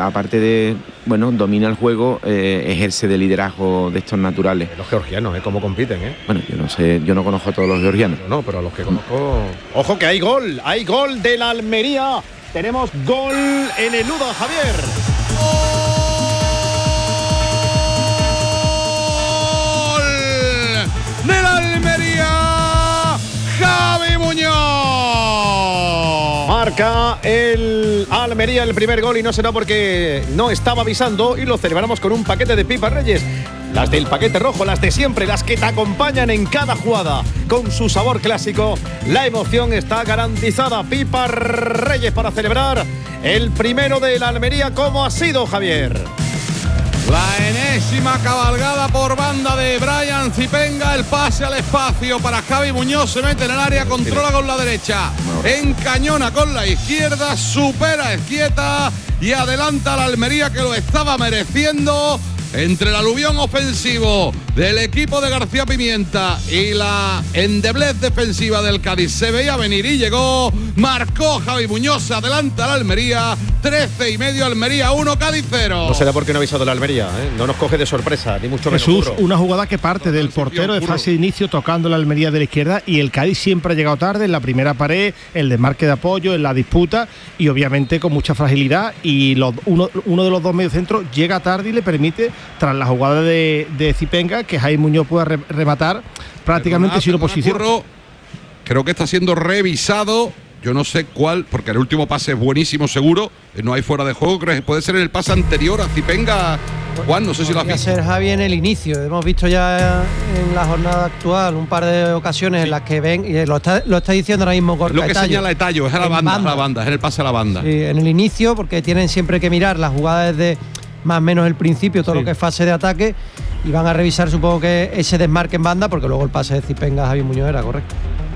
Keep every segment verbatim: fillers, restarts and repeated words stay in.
aparte de, bueno, domina el juego, eh, ejerce de liderazgo de estos naturales. Los georgianos, ¿eh? ¿Cómo compiten, eh? Bueno, yo no sé, yo no conozco a todos los georgianos. No, no, pero a los que conozco... ¡Ojo que hay gol! ¡Hay gol de la Almería! Tenemos gol en el Ludo, Javier. ¡Gol de la Almería! ¡Javi Muñoz! Marca el Almería el primer gol y no será porque no estaba avisando y lo celebramos con un paquete de pipas Reyes. Las del paquete rojo, las de siempre, las que te acompañan en cada jugada. Con su sabor clásico, la emoción está garantizada. Pipas Reyes para celebrar el primero de la Almería. ¿Cómo ha sido, Javier? La enésima cabalgada por banda de Brian Zipenga, el pase al espacio para Javi Muñoz, se mete en el área, controla con la derecha, encañona con la izquierda, supera a Ezquieta y adelanta a la Almería, que lo estaba mereciendo. Entre el aluvión ofensivo del equipo de García Pimienta y la endeblez defensiva del Cádiz se veía venir y llegó, marcó Javi Muñoz, adelanta la Almería, trece y medio Almería uno, Cádiz cero. No será porque no ha avisado la Almería, ¿eh? No nos coge de sorpresa, ni mucho menos. Jesús, una jugada que parte del portero de fase de inicio tocando la Almería de la izquierda, y el Cádiz siempre ha llegado tarde en la primera pared, el desmarque de apoyo, en la disputa y obviamente con mucha fragilidad, y los, uno, uno de los dos mediocentros llega tarde y le permite, tras la jugada de, de Zipenga, que Jaime Muñoz pueda re, rematar prácticamente sin oposición. Curro, creo que está siendo revisado. Yo no sé cuál, porque el último pase es buenísimo, seguro. No hay fuera de juego. Creo que puede ser en el pase anterior a Zipenga. Juan, no sé si lo has visto. Podría ser Javi en el inicio. Hemos visto ya en la jornada actual un par de ocasiones sí. en las que ven, y lo está, lo está diciendo ahora mismo Gorka. Lo que señala Etallo, es a la banda, banda. Es a la banda, es en el pase a la banda. Sí, en el inicio, porque tienen siempre que mirar las jugadas desde más o menos el principio, todo sí. lo que es fase de ataque, y van a revisar, supongo que ese desmarque en banda, porque luego el pase de Zipenga a Javi Muñoz era correcto.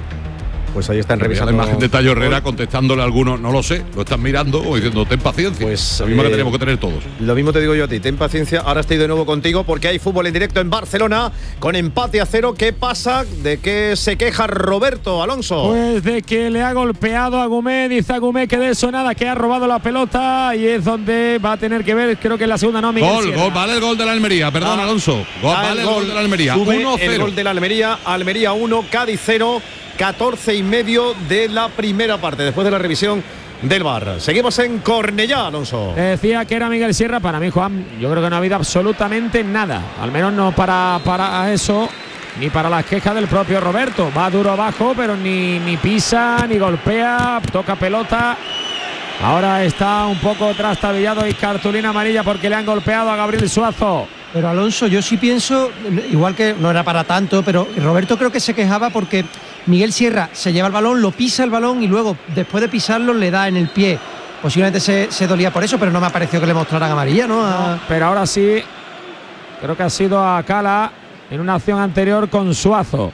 Pues ahí están revisando la imagen de Tallo Herrera, contestándole a algunos, no lo sé, lo están mirando o diciendo ten paciencia. Pues la misma eh, que tenemos que tener todos. Lo mismo te digo yo a ti, ten paciencia. Ahora estoy de nuevo contigo porque hay fútbol en directo en Barcelona con empate a cero. ¿Qué pasa? ¿De qué se queja Roberto Alonso? Pues de que le ha golpeado a Gumé, dice a Gumé que de eso nada, que ha robado la pelota, y es donde va a tener que ver, creo que en la segunda no, Miguel Gol, Sierra. gol, vale el gol de la Almería, perdón ah, Alonso. Gol, vale el gol, gol de la Almería. uno cero. El gol de la Almería, Almería uno, Cádiz cero. catorce y medio de la primera parte, después de la revisión del V A R. Seguimos en Cornellá, Alonso. Decía que era Miguel Sierra. Para mí, Juan, yo creo que no ha habido absolutamente nada, al menos no para, para eso, ni para las quejas del propio Roberto. Va duro abajo, pero ni, ni pisa, ni golpea, toca pelota. Ahora está un poco trastabillado y cartulina amarilla porque le han golpeado a Gabriel Suazo. Pero Alonso, yo sí pienso, igual que no era para tanto, pero Roberto creo que se quejaba porque Miguel Sierra se lleva el balón, lo pisa el balón y luego, después de pisarlo, le da en el pie. Posiblemente se, se dolía por eso, pero no me ha parecido que le mostraran amarilla, ¿no? A... no, pero ahora sí, creo que ha sido a Cala en una acción anterior con Suazo.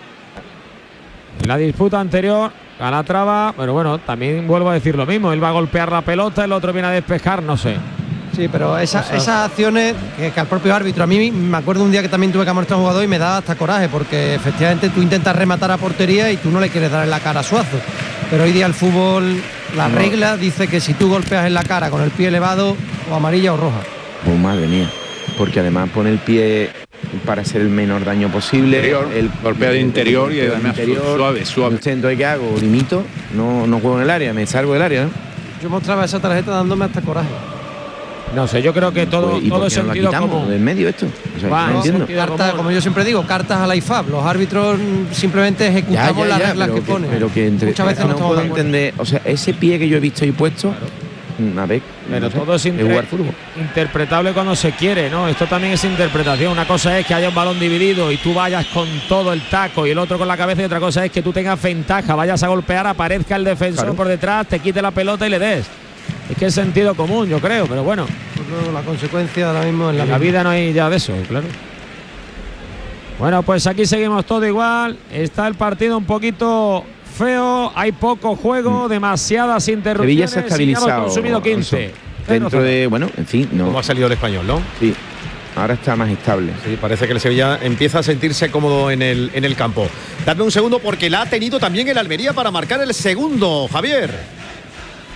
En la disputa anterior, Calatrava, pero bueno, también vuelvo a decir lo mismo, él va a golpear la pelota, el otro viene a despejar, no sé. Sí, pero esa, o sea, esas acciones que, que al propio árbitro, a mí me acuerdo un día que también tuve que amonestar a un jugador y me da hasta coraje, porque efectivamente tú intentas rematar a portería y tú no le quieres dar en la cara a Suazo, pero hoy día el fútbol, la no. regla dice que si tú golpeas en la cara con el pie elevado, o amarilla o roja. Oh, madre mía, porque además pone el pie para hacer el menor daño posible. Interior, el golpea de interior y además interior, suave, suave. Entonces, ¿qué hago? Limito, no, no juego en el área, me salgo del área, ¿no? Yo mostraba esa tarjeta dándome hasta coraje. No sé, yo creo que todo, pues, todo no sentido común. del medio esto. O sea, Va, no entiendo. Carta, como yo siempre digo, cartas a la I F A B. Los árbitros simplemente ejecutamos ya, ya, ya, las reglas que, que ponen. Pero que entre, muchas veces no puedo entender. O sea, ese pie que yo he visto ahí puesto. Claro. A ver, pero no sé, todo es inter interpretable cuando se quiere, ¿no? Esto también es interpretación. Una cosa es que haya un balón dividido y tú vayas con todo el taco y el otro con la cabeza, y otra cosa es que tú tengas ventaja, vayas a golpear, aparezca el defensor claro. por detrás, te quite la pelota y le des. Es que es sentido común, yo creo, pero bueno. Pues la consecuencia ahora mismo en la, en la vida no hay ya de eso, claro. Bueno, pues aquí seguimos todo igual. Está el partido un poquito feo, hay poco juego, demasiadas interrupciones. Sevilla se ha estabilizado. Hemos consumido quince. Dentro de, bueno, en fin, no. ¿Cómo ha salido el Español, no? Sí. Ahora está más estable. Sí, parece que el Sevilla empieza a sentirse cómodo en el, en el campo. Dame un segundo porque la ha tenido también el Almería para marcar el segundo, Javier.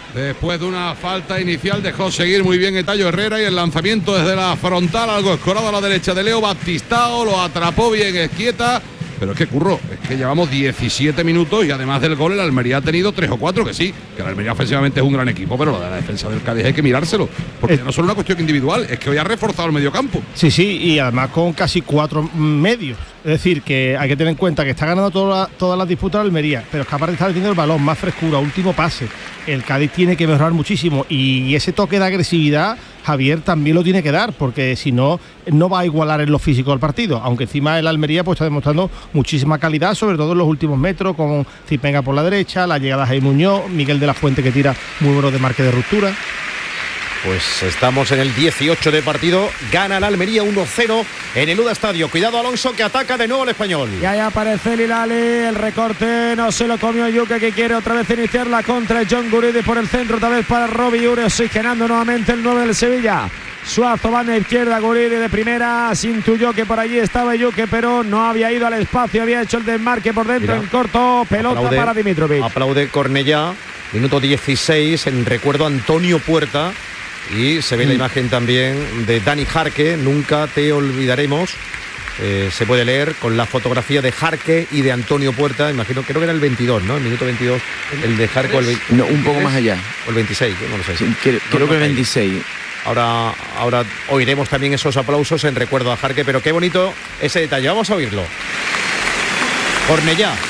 Después de una falta inicial dejó seguir muy bien Etayo Herrera y el lanzamiento desde la frontal, algo escorado a la derecha de Leo Baptistao, lo atrapó bien Esquieta. Pero es que Curro, es que llevamos diecisiete minutos y además del gol el Almería ha tenido tres o cuatro, que sí, que el Almería ofensivamente es un gran equipo, pero lo de la defensa del Cádiz hay que mirárselo, porque eh, no solo una cuestión individual, es que hoy ha reforzado el mediocampo. Sí, sí, y además con casi cuatro medios. Es decir, que hay que tener en cuenta que está ganando toda, todas las disputas de Almería, pero es que aparte está teniendo el balón, más frescura, último pase. El Cádiz tiene que mejorar muchísimo y ese toque de agresividad Javier también lo tiene que dar, porque si no, no va a igualar en lo físico al partido, aunque encima el Almería pues está demostrando muchísima calidad, sobre todo en los últimos metros, con Zipenga por la derecha, la llegada de Jaime Muñoz, Miguel de la Fuente que tira muy buenos de marque de ruptura. Pues estamos en el dieciocho de partido, gana el Almería uno cero en el U D A Estadio. Cuidado Alonso, que ataca de nuevo el Español. Y ahí aparece Lilali, el recorte, no se lo comió Yuque, que quiere otra vez iniciar la contra. John Guridi por el centro, otra vez para Robbie Ure, oxigenando nuevamente el nueve del Sevilla. Suazo va a la izquierda, Guridi de primera, se intuyó que por allí estaba Yuque, pero no había ido al espacio, había hecho el desmarque por dentro. Mira, en corto, pelota aplaude, para Dimitrovic. Aplaude Cornellá, minuto dieciséis, en recuerdo a Antonio Puerta. Y se ve mm. la imagen también de Dani Jarque, nunca te olvidaremos. Eh, se puede leer con la fotografía de Jarque y de Antonio Puerta. Imagino, creo que era el veintidós, ¿no? El minuto veintidós, el de Jarque o el veinte, no, un poco más allá. O el veintiséis, no lo sé. Sí, creo, creo no, que el veintiséis. Ahora, ahora oiremos también esos aplausos en recuerdo a Jarque, pero qué bonito ese detalle. Vamos a oírlo. Cornellá.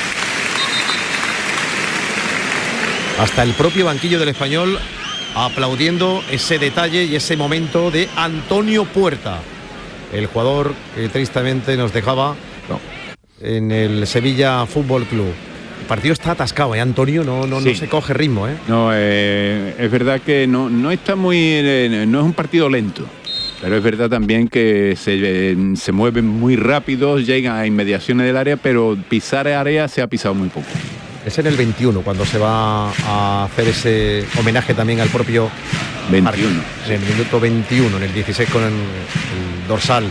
Hasta el propio banquillo del Español aplaudiendo ese detalle y ese momento de Antonio Puerta, el jugador que tristemente nos dejaba no. en el Sevilla Fútbol Club. El partido está atascado, ¿eh, Antonio? No, no, sí. no se coge ritmo, ¿eh? No, eh, es verdad que no, no está muy, eh, no es un partido lento, pero es verdad también que se, eh, se mueven muy rápido, llegan a inmediaciones del área, pero pisar área se ha pisado muy poco. Es en el veintiuno cuando se va a hacer ese homenaje también al propio veintiuno. En el minuto veintiuno, en el dieciséis con el, el dorsal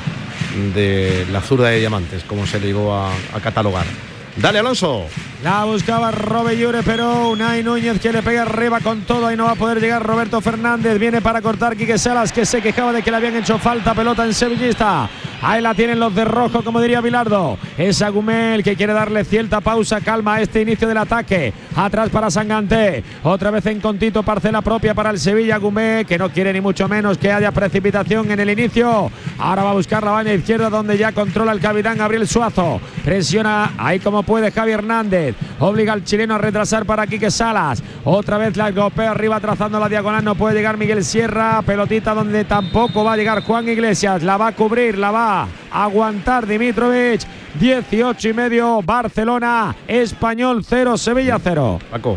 de la zurda de diamantes, como se llegó a, a catalogar. Dale, Alonso. La buscaba Robe Llure, pero Unai Núñez que le pega arriba con todo y no va a poder llegar Roberto Fernández. Viene para cortar Quique Salas, que se quejaba de que le habían hecho falta. Pelota en sevillista. Ahí la tienen los de rojo, como diría Bilardo. Es Agumel que quiere darle cierta pausa, calma a este inicio del ataque. Atrás para Sanganté. Otra vez en Contito, parcela propia para el Sevilla. Agumel, que no quiere ni mucho menos que haya precipitación en el inicio. Ahora va a buscar la banda izquierda, donde ya controla el capitán Gabriel Suazo. Presiona ahí como puede Javi Hernández. Obliga al chileno a retrasar para Quique Salas. Otra vez la golpea arriba trazando la diagonal. No puede llegar Miguel Sierra. Pelotita donde tampoco va a llegar Juan Iglesias. La va a cubrir, la va a aguantar Dimitrovic. dieciocho y medio, Barcelona, Español cero, Sevilla cero. Paco,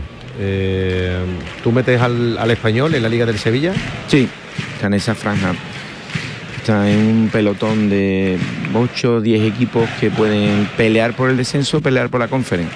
eh, ¿tú metes al, al Español en la Liga del Sevilla? Sí, está en esa franja. Está en un pelotón de ocho o diez equipos que pueden pelear por el descenso o pelear por la conferencia.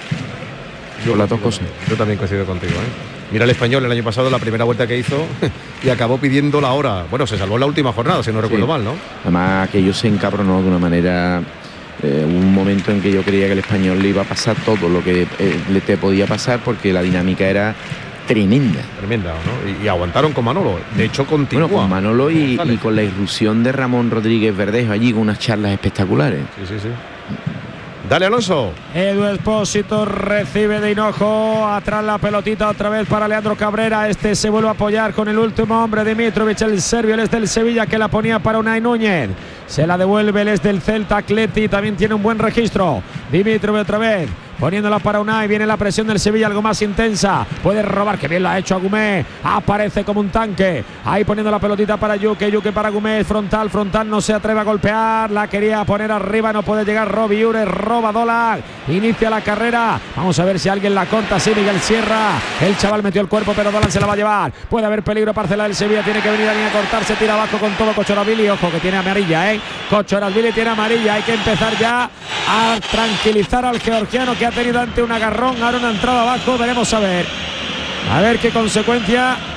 Yo por las dos cosas. Yo también coincido contigo, ¿eh? Mira el Español el año pasado, la primera vuelta que hizo y acabó pidiendo la hora. Bueno, se salvó en la última jornada, si no recuerdo sí. mal, ¿no? Además, que ellos se encabronó de una manera. Eh, un momento en que yo creía que el Español le iba a pasar todo lo que eh, le te podía pasar, porque la dinámica era tremenda. Tremenda, ¿no? Y, y aguantaron con Manolo. De hecho, continúa. Bueno, con Manolo y, y con la irrupción de Ramón Rodríguez Verdejo allí con unas charlas espectaculares. Sí, sí, sí. Dale, Alonso. Edu Expósito recibe de hinojo. Atrás la pelotita otra vez para Leandro Cabrera. Este se vuelve a apoyar con el último hombre, Dimitrovic, el serbio, el es del Sevilla, que la ponía para Unai Núñez. Se la devuelve el es del Celta, Atleti. También tiene un buen registro. Dimitrovic otra vez. Poniéndola para Unai, viene la presión del Sevilla algo más intensa. Puede robar, que bien lo ha hecho Agumé. Aparece como un tanque. Ahí poniendo la pelotita para Yuque, Yuque para Agumé. Frontal, frontal, no se atreve a golpear. La quería poner arriba, no puede llegar Robbie Ure. Roba Dolan. Inicia la carrera. Vamos a ver si alguien la corta. Sí, Miguel Sierra. El chaval metió el cuerpo, pero Dolan se la va a llevar. Puede haber peligro, parcela del Sevilla. Tiene que venir a cortarse, tira abajo con todo Cochorabili. Ojo que tiene amarilla, ¿eh? Cochorabili tiene amarilla. Hay que empezar ya a tranquilizar al georgiano, que ha tenido ante un agarrón. Ahora una entrada abajo, veremos a ver a ver qué consecuencia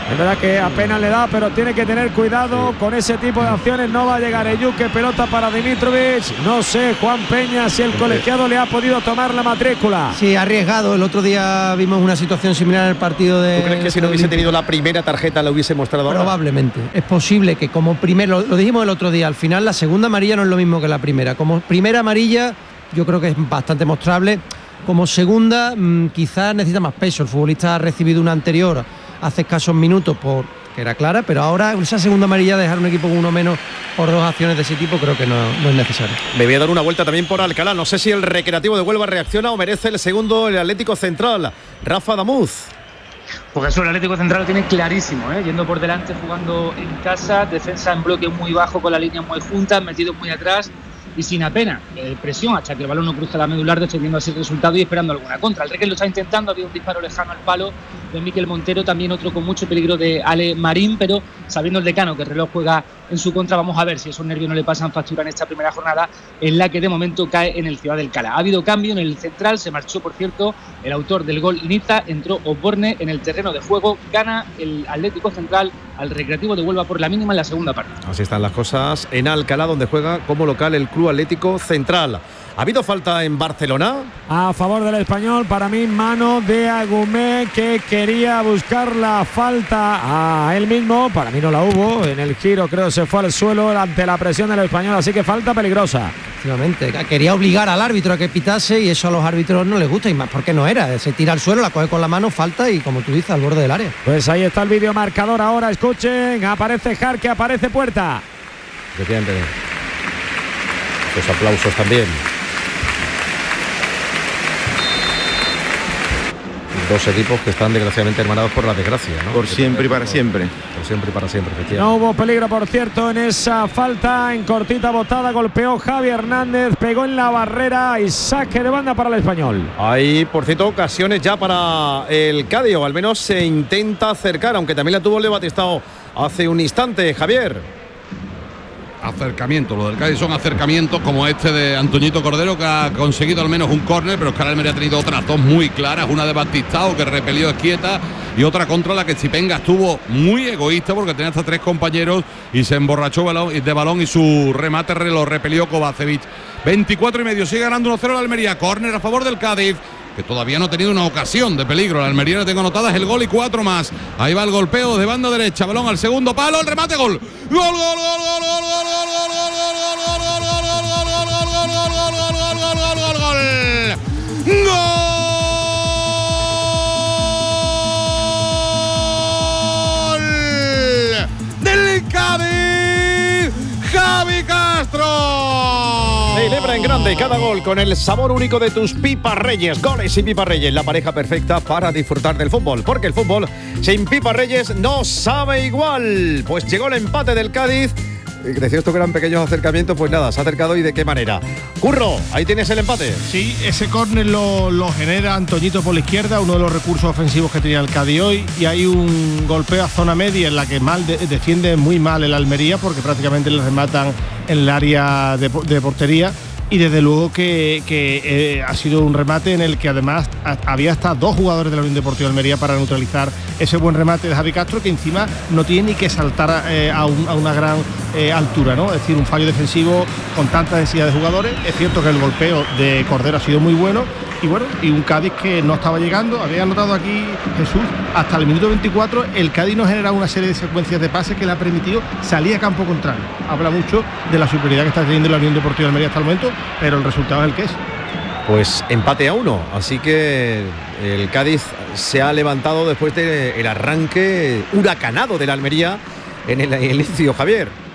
Es verdad que apenas le da, pero tiene que tener cuidado sí. con ese tipo de acciones. No va a llegar Eyuke, pelota para Dimitrovic. No sé, Juan Peña, si el colegiado le ha podido tomar la matrícula. Sí, arriesgado. El otro día vimos una situación similar en el partido de... ¿Tú crees que si no hubiese tenido la primera tarjeta la hubiese mostrado ahora? Probablemente. Es posible que como primero, lo, lo dijimos el otro día, al final la segunda amarilla no es lo mismo que la primera. Como primera amarilla yo creo que es bastante mostrable. Como segunda, mmm, quizás necesita más peso. El futbolista ha recibido una anterior hace escasos minutos por que era clara, pero ahora esa segunda amarilla, dejar un equipo con uno menos por dos acciones de ese tipo, creo que no, no es necesario. Me voy a dar una vuelta también por Alcalá. No sé si el Recreativo de Huelva reacciona o merece el segundo el Atlético Central. Rafa Damuz. Porque eso el Atlético Central lo tiene clarísimo, ¿eh? Yendo por delante, jugando en casa, defensa en bloque muy bajo, con la línea muy junta, metido muy atrás y sin apenas eh, presión hasta que el balón no cruza la medular, defendiendo así el resultado y esperando alguna contra. El Requén lo está intentando, había un disparo lejano al palo de Miquel Montero, también otro con mucho peligro de Ale Marín, pero sabiendo el decano que el reloj juega en su contra, vamos a ver si esos nervios no le pasan factura en esta primera jornada, en la que de momento cae en el Ciudad del Cala. Ha habido cambio en el central, se marchó por cierto el autor del gol Niza, entró Osborne en el terreno de juego, gana el Atlético Central al Recreativo de Huelva por la mínima en la segunda parte. Así están las cosas en Alcalá, donde juega como local el Club Atlético Central. ¿Ha habido falta en Barcelona? A favor del Español, para mí mano de Agumé, que quería buscar la falta a él mismo. Para mí no la hubo, en el giro creo se fue al suelo ante la presión del Español, así que falta peligrosa. Efectivamente, quería obligar al árbitro a que pitase y eso a los árbitros no les gusta, y más porque no era, se tira al suelo, la coge con la mano, falta y como tú dices, al borde del área. Pues ahí está el vídeo marcador ahora, escuchen, aparece Jarque, aparece Puerta. Efectivamente. Los aplausos también. Dos equipos que están desgraciadamente hermanados por la desgracia, ¿no? Por siempre y para siempre. Por siempre y para siempre, efectivamente. No hubo peligro, por cierto, en esa falta. En cortita botada golpeó Javi Hernández, pegó en la barrera y saque de banda para el Español. Hay, por cierto, ocasiones ya para el Cádiz, o al menos se intenta acercar, aunque también la tuvo el de Batistao hace un instante, Javier. Acercamientos, lo del Cádiz son acercamientos como este de Antoñito Cordero, que ha conseguido al menos un córner, pero es que el Almería ha tenido otras dos muy claras, una de Batistao que repelió Esquieta y otra contra la que Chipenga estuvo muy egoísta porque tenía hasta tres compañeros y se emborrachó de balón y su remate lo repelió Kovacevic. veinticuatro y medio, sigue ganando uno cero el Almería, córner a favor del Cádiz, que todavía no ha tenido una ocasión de peligro. La Almería le tengo anotadas el gol y cuatro más. Ahí va el golpeo de banda derecha, balón al segundo palo, el remate, gol. Gol, gol, gol, gol, gol, gol, Javi Castro. Celebra en grande cada gol con el sabor único de tus Pipas Reyes. Goles y Pipas Reyes, la pareja perfecta para disfrutar del fútbol, porque el fútbol sin Pipas Reyes no sabe igual. Pues llegó el empate del Cádiz. Decías tú que eran pequeños acercamientos, pues nada, se ha acercado y de qué manera. Curro, ahí tienes el empate. Sí, ese córner lo, lo genera Antoñito por la izquierda, uno de los recursos ofensivos que tenía el Cádiz hoy, y hay un golpeo a zona media en la que mal de, defiende muy mal el Almería, porque prácticamente le rematan en el área de, de portería. Y desde luego que, que eh, ha sido un remate en el que además a, había hasta dos jugadores de la Unión Deportiva Almería para neutralizar ese buen remate de Javi Castro, que encima no tiene ni que saltar eh, a, un, a una gran eh, altura, ¿no? Es decir, un fallo defensivo con tanta densidad de jugadores. Es cierto que el golpeo de Cordero ha sido muy bueno y bueno, y un Cádiz que no estaba llegando. Había anotado aquí Jesús, hasta el minuto veinticuatro el Cádiz no generaba una serie de secuencias de pases que le ha permitido salir a campo contrario. Habla mucho de la superioridad que está teniendo la Unión Deportiva Almería hasta el momento, pero el resultado es el que es. Pues empate a uno, así que el Cádiz se ha levantado después del arranque huracanado de la Almería en el inicio, Javier.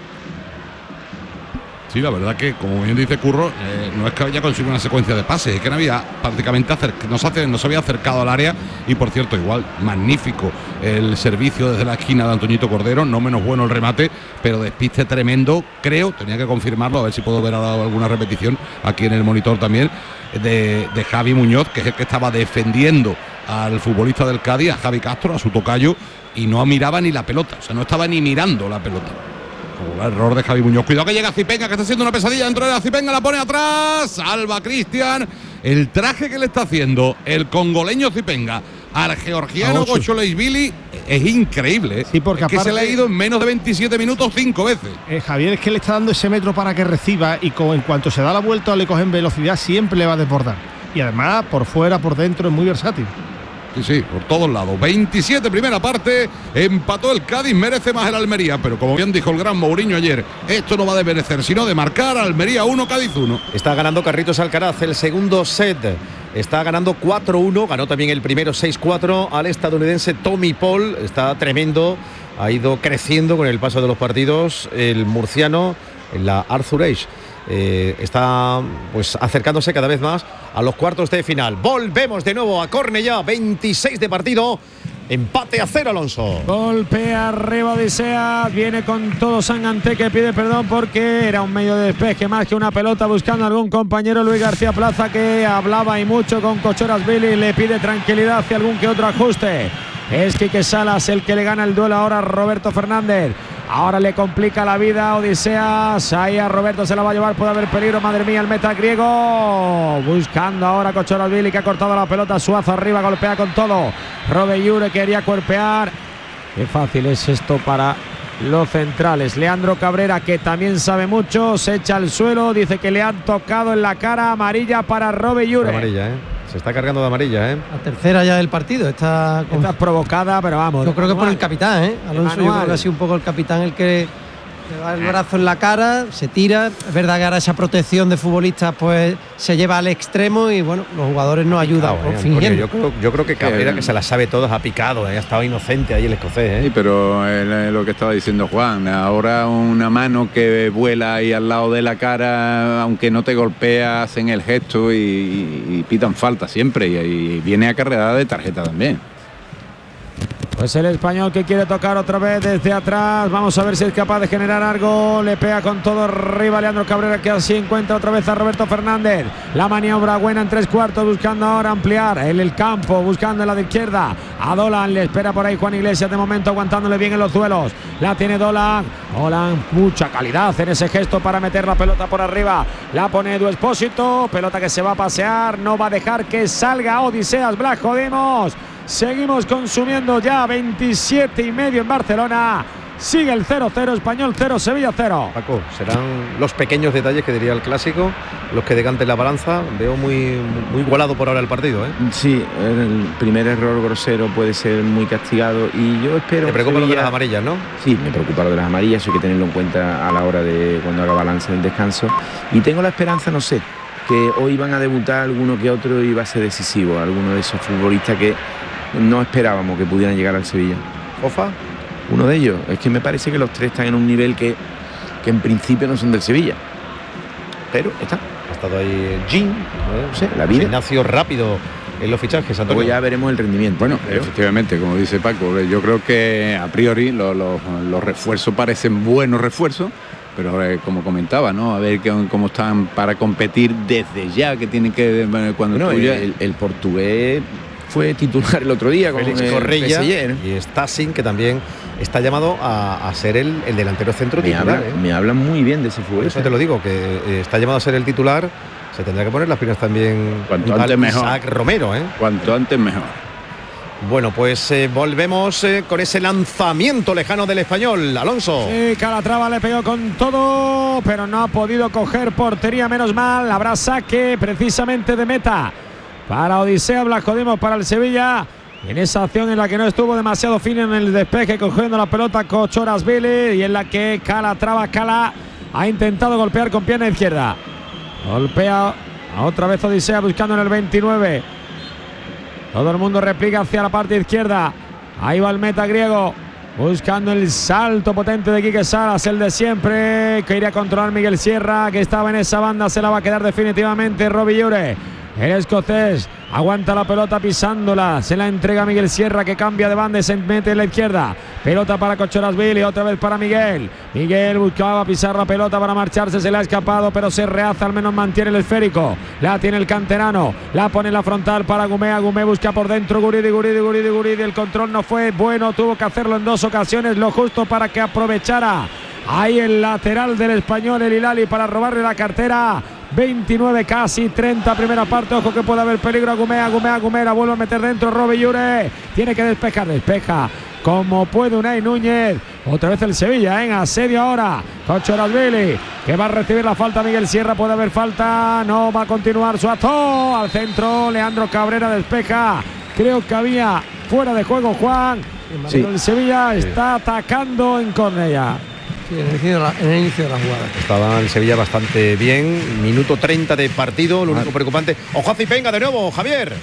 Sí, la verdad que, como bien dice Curro, eh, no es que haya conseguido una secuencia de pases, es que no había prácticamente acerca, no, se, no se había acercado al área. Y por cierto, igual, magnífico el servicio desde la esquina de Antoñito Cordero, no menos bueno el remate, pero despiste tremendo, creo, tenía que confirmarlo, a ver si puedo ver ahora alguna repetición aquí en el monitor también, de, de Javi Muñoz, que es el que estaba defendiendo al futbolista del Cádiz, a Javi Castro, a su tocayo, y no miraba ni la pelota, o sea, no estaba ni mirando la pelota. El error de Javi Muñoz. Cuidado que llega Zipenga, que está haciendo una pesadilla dentro de la Zipenga, la pone atrás, salva Cristian. El traje que le está haciendo el congoleño Zipenga al georgiano Gocholeishvili es increíble. ¿eh? Sí, porque es que aparte, se le ha ido en menos de veintisiete minutos cinco veces. Eh, Javier, es que le está dando ese metro para que reciba y con, en cuanto se da la vuelta o le cogen velocidad, siempre le va a desbordar. Y además, por fuera, por dentro, es muy versátil. Sí, sí, por todos lados. veintisiete primera parte, empató el Cádiz, merece más el Almería, pero como bien dijo el gran Mourinho ayer, esto no va de merecer, sino de marcar. Almería uno, Cádiz uno. Está ganando Carritos Alcaraz el segundo set, está ganando cuatro uno, ganó también el primero seis cuatro al estadounidense Tommy Paul, está tremendo, ha ido creciendo con el paso de los partidos el murciano en la Arthur Ashe. Eh, está pues acercándose cada vez más a los cuartos de final. Volvemos de nuevo a Cornellá, veintiséis de partido, empate a cero, Alonso. Golpea arriba Odisea, viene con todo Sanganté, que pide perdón porque era un medio de despeje más que una pelota, buscando a algún compañero. Luis García Plaza, que hablaba y mucho con Cochorasvili, le pide tranquilidad hacia algún que otro ajuste. Es Quique Salas el que le gana el duelo ahora a Roberto Fernández. Ahora le complica la vida a Odiseas. Ahí a Roberto se la va a llevar. Puede haber peligro. Madre mía, el meta griego. Buscando ahora Cochorasvili, que ha cortado la pelota. Suazo arriba, golpea con todo. Robeyure quería cuerpear. Qué fácil es esto para los centrales. Leandro Cabrera, que también sabe mucho, se echa al suelo. Dice que le han tocado en la cara. Amarilla para Robeyure. Amarilla, ¿eh? Se está cargando de amarilla, ¿eh? La tercera ya del partido. Está, con... está provocada, pero vamos. Yo creo que por el capitán, ¿eh? Alonso, yo creo que ha sido un poco el capitán el que le da el brazo en la cara, se tira. Es verdad que ahora esa protección de futbolistas pues se lleva al extremo y bueno, los jugadores no ayudan. Claro, eh, yo, creo, yo creo que Cabrera, que se la sabe todas, ha picado, ¿eh? Ha estado inocente ahí el escocés, ¿eh? Sí, pero eh, lo que estaba diciendo Juan, ahora una mano que vuela ahí al lado de la cara, aunque no te golpea, hacen el gesto y, y, y pitan falta siempre, y, y viene acarreada de tarjeta también. Pues el español que quiere tocar otra vez desde atrás. Vamos a ver si es capaz de generar algo. Le pega con todo arriba Leandro Cabrera, que así encuentra otra vez a Roberto Fernández. La maniobra buena en tres cuartos, buscando ahora ampliar en el campo, buscando en la de izquierda. A Dolan le espera por ahí Juan Iglesias, de momento aguantándole bien en los duelos. La tiene Dolan. Dolan, mucha calidad en ese gesto para meter la pelota por arriba. La pone Edu Expósito. Pelota que se va a pasear. No va a dejar que salga Odiseas Blas. Jodimos. Seguimos consumiendo ya veintisiete y medio en Barcelona. Sigue el cero cero, Español cero, Sevilla cero. Paco, serán los pequeños detalles que diría el clásico los que decanten la balanza. Veo muy, muy igualado por ahora el partido, ¿eh? Sí, el primer error grosero puede ser muy castigado y yo espero... ¿Te preocupa Sevilla... lo de las amarillas, no? Sí, me preocupa lo de las amarillas, hay que tenerlo en cuenta a la hora de cuando haga balance en el descanso. Y tengo la esperanza, no sé, que hoy van a debutar alguno que otro y va a ser decisivo, alguno de esos futbolistas que no esperábamos que pudieran llegar al Sevilla. ¿Ofa? Uno de ellos. Es que me parece que los tres están en un nivel que, que en principio no son del Sevilla. Pero está. Ha estado ahí Jean, ¿no? Sí, la vida. Ignacio rápido en los fichajes. Luego ya veremos el rendimiento. Bueno, efectivamente, como dice Paco, yo creo que a priori los, los, los refuerzos parecen buenos refuerzos. Pero eh, como comentaba, ¿no? A ver que, cómo están para competir desde ya, que tienen que... cuando bueno, tú el, ya... el, el portugués fue titular el otro día con Félix Correia, ¿no? Y está Sin, que también está llamado a, a ser el, el delantero centro me titular. Habla, ¿eh? Me hablan muy bien de ese fútbol. Eso te lo digo, que eh, está llamado a ser el titular. Se tendrá que poner las piernas también. Cuanto antes mejor. Isaac Romero, ¿eh? Cuanto antes mejor. Bueno, pues eh, volvemos eh, con ese lanzamiento lejano del Español, Alonso. Sí, Calatrava le pegó con todo, pero no ha podido coger portería, menos mal. Habrá saque precisamente de meta para Odisea Blas Jodimos, para el Sevilla. En esa acción en la que no estuvo demasiado fino en el despeje, cogiendo la pelota Cochorasvili, y en la que Calatrava Cala ha intentado golpear con pierna izquierda. Golpea a otra vez Odisea, buscando en el veintinueve. Todo el mundo replica hacia la parte izquierda. Ahí va el meta griego, buscando el salto potente de Quique Salas, el de siempre, que iría a controlar Miguel Sierra, que estaba en esa banda. Se la va a quedar definitivamente Robillure. El escocés aguanta la pelota pisándola, se la entrega a Miguel Sierra, que cambia de banda y se mete en la izquierda. Pelota para Cochorasvili, otra vez para Miguel. Miguel buscaba pisar la pelota para marcharse, se le ha escapado, pero se rehace, al menos mantiene el esférico. La tiene el canterano, la pone en la frontal para Gumé. Gumé busca por dentro, Guridi, Guridi, Guridi, Guridi. El control no fue bueno, tuvo que hacerlo en dos ocasiones, lo justo para que aprovechara ahí el lateral del Español, el Hilali, para robarle la cartera. veintinueve, casi treinta, primera parte. Ojo que puede haber peligro. Agumé, Agumé, Agumé, la vuelve a meter dentro. Robe Llure tiene que despejar, despeja como puede Unai Núñez. Otra vez el Sevilla en asedio ahora. Kochorashvili que va a recibir la falta. Miguel Sierra, puede haber falta. No, va a continuar Suazo. Al centro, Leandro Cabrera despeja. Creo que había fuera de juego, Juan. Sí. Pero el Sevilla está atacando en Cornellá. Sí, en el, inicio de la, en el inicio de la jugada. Estaba el Sevilla bastante bien. Minuto treinta de partido. Lo único preocupante. Ojo a Zipenga de nuevo, Javier.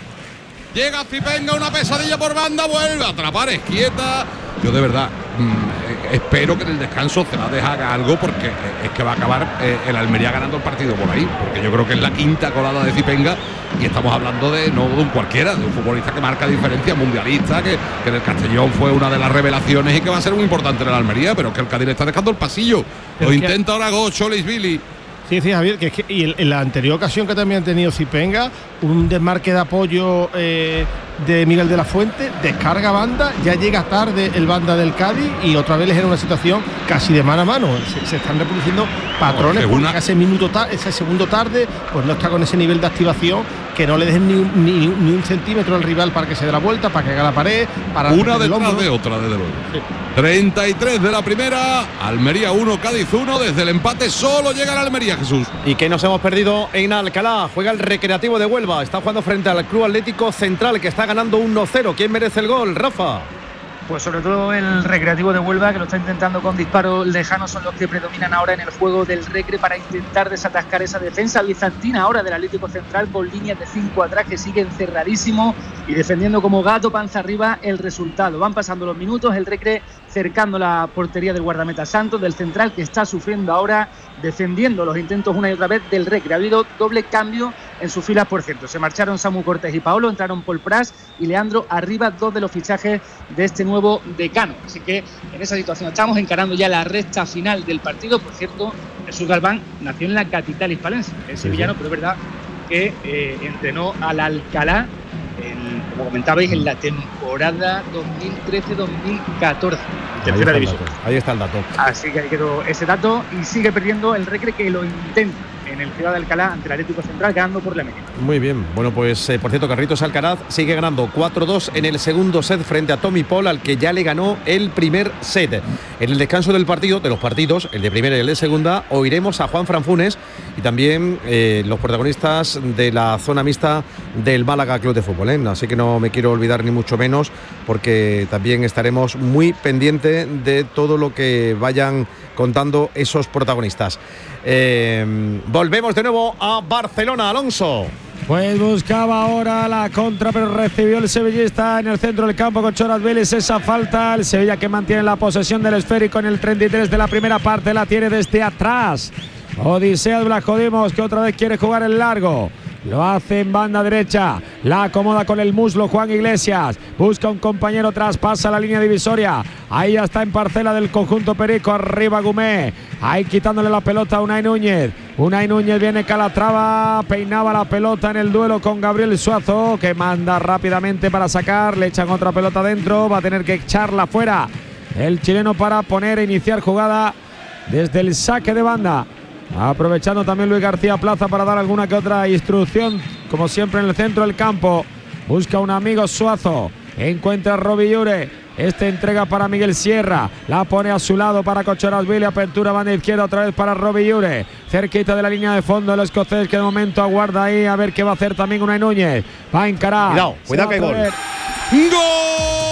Llega Zipenga, una pesadilla por banda, vuelve a atrapar Esquieta. Yo de verdad mmm, espero que en el descanso Celades haga algo, porque es que va a acabar eh, el Almería ganando el partido por ahí, porque yo creo que es la quinta colada de Zipenga y estamos hablando de no de un cualquiera, de un futbolista que marca diferencia, mundialista, que, que en el Castellón fue una de las revelaciones y que va a ser muy importante en el Almería, pero es que el Cádiz le está dejando el pasillo. Lo intenta ahora Kochorashvili. Sí, sí, Javier, que es que y en, en la anterior ocasión que también ha tenido Zipenga, un desmarque de apoyo eh, de Miguel de la Fuente, descarga banda, ya llega tarde el banda del Cádiz y otra vez les genera una situación casi de mano a mano. Se, se están reproduciendo patrones, no, una... porque ese minuto ta- ese segundo tarde, pues no está con ese nivel de activación que no le dejen ni un, ni, ni un centímetro al rival para que se dé la vuelta, para que haga la pared, para una detrás de otra, desde luego. Sí. treinta y tres de la primera, Almería uno, Cádiz uno. Desde el empate solo llega la Almería, Jesús. ¿Y qué nos hemos perdido en Alcalá? Juega el Recreativo de Huelva. Está jugando frente al Club Atlético Central, que está ganando uno cero. ¿Quién merece el gol, Rafa? Pues sobre todo el Recreativo de Huelva, que lo está intentando con disparos lejanos, son los que predominan ahora en el juego del Recre para intentar desatascar esa defensa bizantina ahora del Atlético Central, con líneas de cinco atrás que siguen cerradísimo y defendiendo como gato panza arriba el resultado. Van pasando los minutos, el Recre cercando la portería del guardameta Santos, del Central, que está sufriendo ahora, defendiendo los intentos una y otra vez del Recre. Ha habido doble cambio en sus filas, por cierto. Se marcharon Samu Cortés y Paolo, entraron Paul Pras y Leandro Arriba, dos de los fichajes de este nuevo decano. Así que en esa situación estamos encarando ya la recta final del partido. Por cierto, Jesús Galván nació en la capital hispalense, es sevillano, pero es verdad que eh, entrenó al Alcalá, en, como comentabais, en la temporada dos mil trece dos mil catorce. Tercera división. Ahí está el dato. Así que ahí quedó ese dato y sigue perdiendo el Recre, que lo intenta en el Ciudad de Alcalá ante el Atlético Central, ganando por la mínima. Muy bien. Bueno, pues eh, por cierto, Carlitos Alcaraz sigue ganando cuatro dos en el segundo set frente a Tommy Paul, al que ya le ganó el primer set. En el descanso del partido, de los partidos, el de primera y el de segunda, oiremos a Juan Franfunes y también eh, los protagonistas de la zona mixta del Málaga Club de Fútbol, ¿eh? Así que no me quiero olvidar ni mucho menos, porque también estaremos muy pendientes de todo lo que vayan contando esos protagonistas. Eh, volvemos de nuevo a Barcelona, Alonso. Pues buscaba ahora la contra, pero recibió el sevillista en el centro del campo con Kochorashvili. Esa falta, el Sevilla que mantiene la posesión del esférico en el treinta y tres de la primera parte, la tiene desde atrás. Odisea Blascodimos, que otra vez quiere jugar el largo. Lo hace en banda derecha, la acomoda con el muslo Juan Iglesias, busca un compañero tras, pasa la línea divisoria, ahí ya está en parcela del conjunto perico, arriba Gumé, ahí quitándole la pelota a Unai Núñez, Unai Núñez viene Calatrava, peinaba la pelota en el duelo con Gabriel Suazo, que manda rápidamente para sacar, le echan otra pelota dentro, va a tener que echarla fuera el chileno para poner e iniciar jugada desde el saque de banda. Aprovechando también Luis García Plaza para dar alguna que otra instrucción, como siempre en el centro del campo. Busca un amigo Suazo, encuentra a Robe Llure, este entrega para Miguel Sierra, la pone a su lado para Kochorashvili, apertura banda izquierda otra vez para Robe Llure, cerquita de la línea de fondo el escocés, que de momento aguarda ahí a ver qué va a hacer también Unai Núñez. Va a encarar. Cuidado, cuidado que hay gol. ¡Gol!